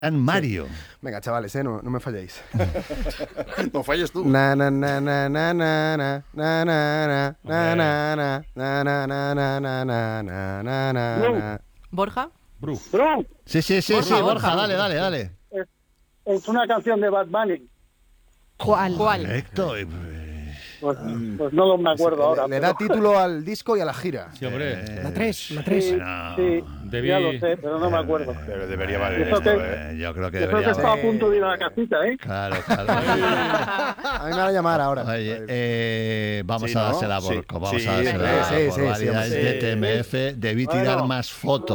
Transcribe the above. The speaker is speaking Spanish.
and Mario. Venga, chavales, no me falléis. No falles tú. Na na na na na na na na na na na na na na na na na na na na. ¿Borja? Bru. Sí, Borja, dale. Es una canción de Bad Bunny. ¿Cuál? Correcto. Pues no me acuerdo ahora. Le da título al disco y a la gira. Sí, hombre. La 3. Sí, Bueno, sí, ya lo sé, pero no me acuerdo. Pero debería valer Eso esto, que- yo creo que Yo creo que debería. estaba a punto de ir a la casita, ¿eh? Claro. A mí me van a llamar ahora. Oye, vamos Sí, a ¿no? dársela a Sí, Borco. Vamos sí, a dársela sí, por sí, variedades sí, de TMF. Debí tirar Bueno. más fotos.